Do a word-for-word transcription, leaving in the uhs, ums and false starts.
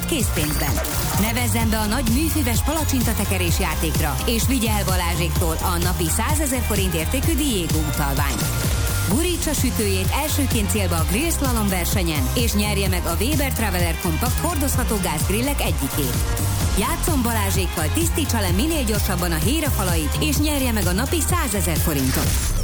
készpénzben. Nevezzen be a nagy műfüves palacsintatekerés játékra, és vigye el Balázséktól a napi százezer forint értékű Diego utalványt. Gurítsa sütőjét elsőként célba a Grill Slalom versenyen, és nyerje meg a Weber Traveler Compact hordozható gázgrillek egyikét. Játszon Balázsékkal, tisztítsa le minél gyorsabban a hírafalait, és nyerje meg a napi százezer forintot.